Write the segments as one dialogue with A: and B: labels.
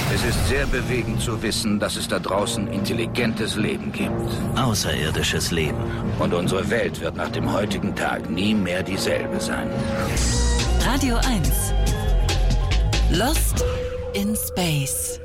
A: Es ist sehr bewegend zu wissen, dass es da draußen intelligentes Leben gibt.
B: Außerirdisches Leben.
A: Und unsere Welt wird nach dem heutigen Tag nie mehr dieselbe sein.
C: Radio 1. Lost in Space.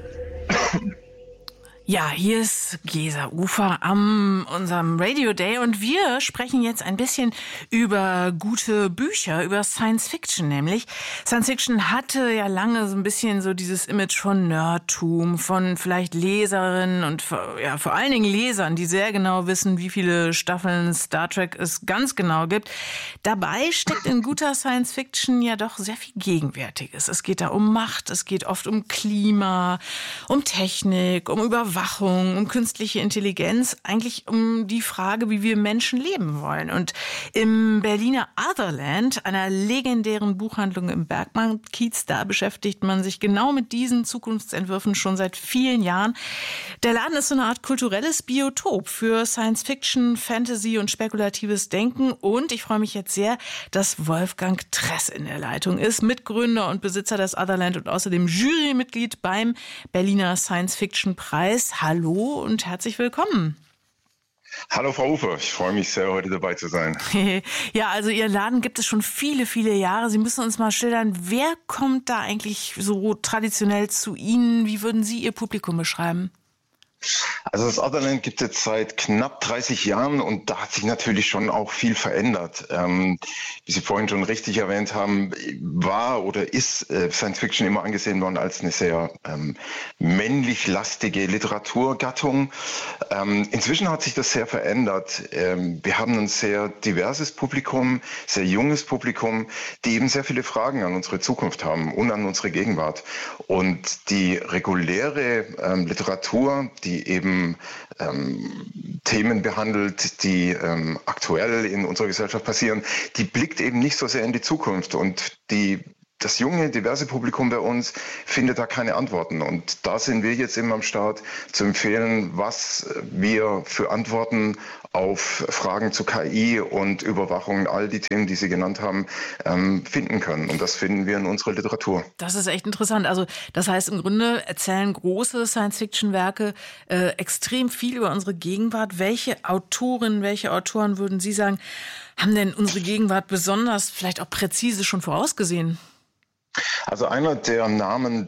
D: Ja, hier ist Gesa Ufer am unserem Radio Day und wir sprechen jetzt ein bisschen über gute Bücher, über Science Fiction nämlich. Science Fiction hatte ja lange so ein bisschen so dieses Image von Nerdtum, von vielleicht Leserinnen und ja, vor allen Dingen Lesern, die sehr genau wissen, wie viele Staffeln Star Trek es ganz genau gibt. Dabei steckt in guter Science Fiction ja doch sehr viel Gegenwärtiges. Es geht da um Macht, es geht oft um Klima, um Technik, um Überwachung, um künstliche Intelligenz, eigentlich um die Frage, wie wir Menschen leben wollen. Und im Berliner Otherland, einer legendären Buchhandlung im Bergmann-Kiez, da beschäftigt man sich genau mit diesen Zukunftsentwürfen schon seit vielen Jahren. Der Laden ist so eine Art kulturelles Biotop für Science-Fiction, Fantasy und spekulatives Denken. Und ich freue mich jetzt sehr, dass Wolfgang Tress in der Leitung ist, Mitgründer und Besitzer des Otherland und außerdem Jurymitglied beim Berliner Science-Fiction-Preis. Hallo und herzlich willkommen.
E: Hallo Frau Ufer, ich freue mich sehr, heute dabei zu sein.
D: Ja, also Ihr Laden gibt es schon viele, viele Jahre. Sie müssen uns mal schildern, wer kommt da eigentlich so traditionell zu Ihnen? Wie würden Sie Ihr Publikum beschreiben?
E: Also das Otherland gibt es jetzt seit knapp 30 Jahren und da hat sich natürlich schon auch viel verändert. Wie Sie vorhin schon richtig erwähnt haben, war oder ist Science Fiction immer angesehen worden als eine sehr männlich-lastige Literaturgattung. Inzwischen hat sich das sehr verändert. Wir haben ein sehr diverses Publikum, sehr junges Publikum, die eben sehr viele Fragen an unsere Zukunft haben und an unsere Gegenwart. Und die reguläre Literatur, die eben Themen behandelt, die aktuell in unserer Gesellschaft passieren, die blickt eben nicht so sehr in die Zukunft. Und das junge, diverse Publikum bei uns findet da keine Antworten. Und da sind wir jetzt eben am Start, zu empfehlen, was wir für Antworten auf Fragen zu KI und Überwachung, all die Themen, die Sie genannt haben, finden können. Und das finden wir in unserer Literatur.
D: Das ist echt interessant. Also das heißt, im Grunde erzählen große Science-Fiction-Werke extrem viel über unsere Gegenwart. Welche Autorinnen, welche Autoren, würden Sie sagen, haben denn unsere Gegenwart besonders, vielleicht auch präzise schon vorausgesehen?
E: Also einer der Namen,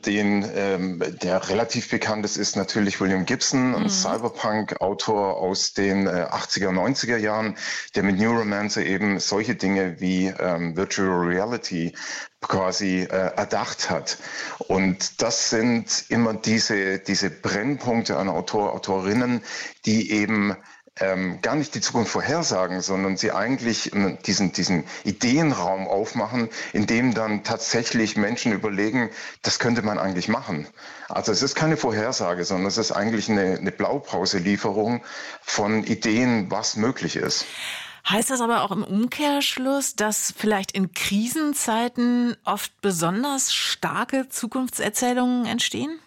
E: der relativ bekannt ist natürlich William Gibson, ein Cyberpunk-Autor aus den 80er, 90er Jahren, der mit Neuromancer eben solche Dinge wie Virtual Reality quasi erdacht hat. Und das sind immer diese Brennpunkte an Autorinnen, die eben gar nicht die Zukunft vorhersagen, sondern sie eigentlich diesen Ideenraum aufmachen, in dem dann tatsächlich Menschen überlegen, das könnte man eigentlich machen. Also es ist keine Vorhersage, sondern es ist eigentlich eine Blaupauselieferung von Ideen, was möglich ist.
D: Heißt das aber auch im Umkehrschluss, dass vielleicht in Krisenzeiten oft besonders starke Zukunftserzählungen entstehen?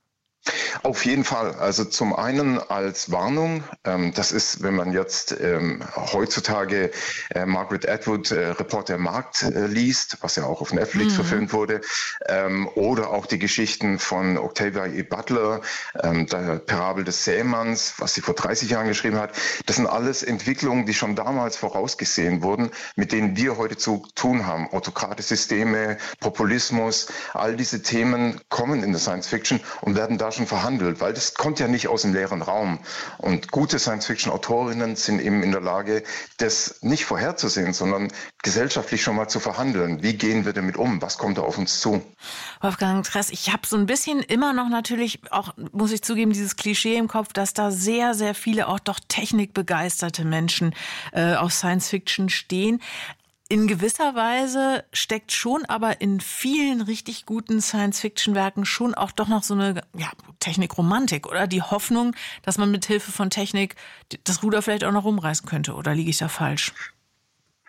E: Auf jeden Fall. Also zum einen als Warnung. Das ist, wenn man jetzt heutzutage Margaret Atwood, Report der Markt liest, was ja auch auf Netflix verfilmt wurde, oder auch die Geschichten von Octavia E. Butler, der Parabel des Sämanns, was sie vor 30 Jahren geschrieben hat. Das sind alles Entwicklungen, die schon damals vorausgesehen wurden, mit denen wir heute zu tun haben. Autokratische Systeme, Populismus, all diese Themen kommen in der Science Fiction und werden da schon verhandelt, weil das kommt ja nicht aus dem leeren Raum. Und gute Science-Fiction-Autorinnen sind eben in der Lage, das nicht vorherzusehen, sondern gesellschaftlich schon mal zu verhandeln. Wie gehen wir damit um? Was kommt da auf uns zu?
D: Wolfgang Tress, ich habe so ein bisschen immer noch natürlich auch, muss ich zugeben, dieses Klischee im Kopf, dass da sehr, sehr viele auch doch technikbegeisterte Menschen auf Science-Fiction stehen. In gewisser Weise steckt schon aber in vielen richtig guten Science-Fiction-Werken schon auch doch noch so eine Technikromantik oder die Hoffnung, dass man mit Hilfe von Technik das Ruder vielleicht auch noch rumreißen könnte. Oder liege ich da falsch?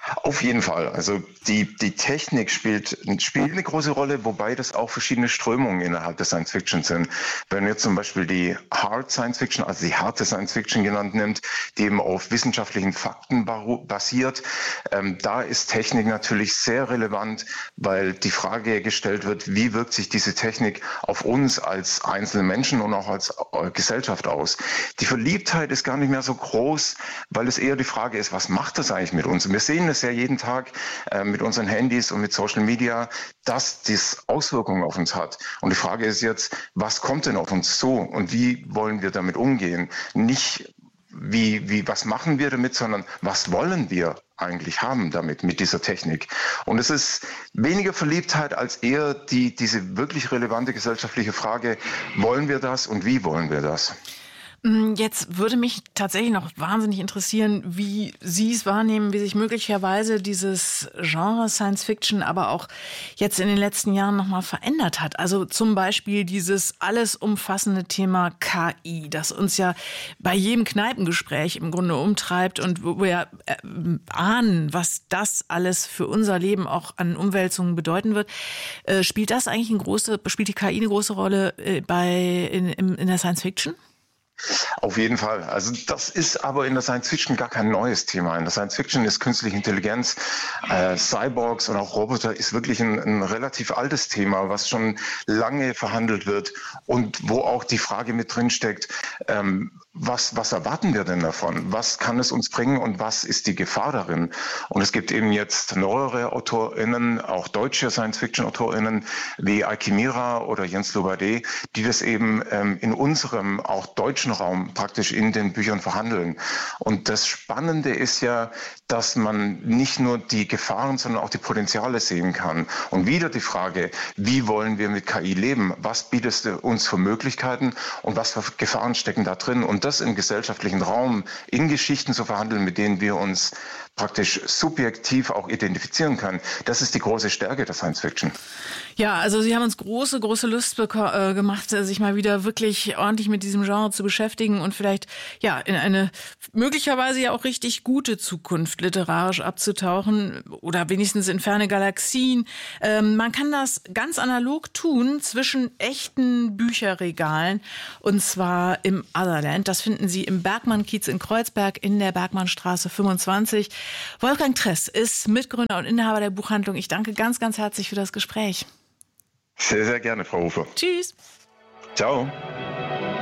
E: Auf jeden Fall. Also die Technik spielt eine große Rolle, wobei das auch verschiedene Strömungen innerhalb der Science Fiction sind. Wenn man jetzt zum Beispiel die Hard Science Fiction, also die harte Science Fiction genannt nimmt, die eben auf wissenschaftlichen Fakten basiert, da ist Technik natürlich sehr relevant, weil die Frage gestellt wird, wie wirkt sich diese Technik auf uns als einzelne Menschen und auch als Gesellschaft aus. Die Verliebtheit ist gar nicht mehr so groß, weil es eher die Frage ist, was macht das eigentlich mit uns? Und wir sehen es ja jeden Tag mit unseren Handys und mit Social Media, dass das Auswirkungen auf uns hat. Und die Frage ist jetzt, was kommt denn auf uns zu und wie wollen wir damit umgehen? Nicht was machen wir damit, sondern was wollen wir eigentlich haben damit, mit dieser Technik? Und es ist weniger Verliebtheit als eher diese wirklich relevante gesellschaftliche Frage, wollen wir das und wie wollen wir das?
D: Jetzt würde mich tatsächlich noch wahnsinnig interessieren, wie Sie es wahrnehmen, wie sich möglicherweise dieses Genre Science Fiction aber auch jetzt in den letzten Jahren nochmal verändert hat. Also zum Beispiel dieses alles umfassende Thema KI, das uns ja bei jedem Kneipengespräch im Grunde umtreibt und wo wir ahnen, was das alles für unser Leben auch an Umwälzungen bedeuten wird. Spielt die KI eine große Rolle in der Science Fiction?
E: Auf jeden Fall. Also das ist aber in der Science Fiction gar kein neues Thema. In der Science Fiction ist künstliche Intelligenz, Cyborgs und auch Roboter ist wirklich ein relativ altes Thema, was schon lange verhandelt wird und wo auch die Frage mit drin steckt, was erwarten wir denn davon? Was kann es uns bringen und was ist die Gefahr darin? Und es gibt eben jetzt neuere AutorInnen, auch deutsche Science-Fiction-AutorInnen wie Eike Mira oder Jens Lobadé, die das eben in unserem auch deutschen Raum praktisch in den Büchern verhandeln. Und das Spannende ist ja, dass man nicht nur die Gefahren, sondern auch die Potenziale sehen kann. Und wieder die Frage, wie wollen wir mit KI leben? Was bietet es uns für Möglichkeiten und was für Gefahren stecken da drin? Und das im gesellschaftlichen Raum in Geschichten zu verhandeln, mit denen wir uns praktisch subjektiv auch identifizieren können. Das ist die große Stärke der Science Fiction.
D: Ja, also Sie haben uns große Lust gemacht, sich mal wieder wirklich ordentlich mit diesem Genre zu beschäftigen und vielleicht ja in eine möglicherweise ja auch richtig gute Zukunft literarisch abzutauchen oder wenigstens in ferne Galaxien. Man kann das ganz analog tun zwischen echten Bücherregalen und zwar im Otherland. Das finden Sie im Bergmann-Kiez in Kreuzberg in der Bergmannstraße 25. Wolfgang Tress ist Mitgründer und Inhaber der Buchhandlung. Ich danke ganz, ganz herzlich für das Gespräch.
E: Sehr, sehr gerne, Frau Hofer.
D: Tschüss.
E: Ciao.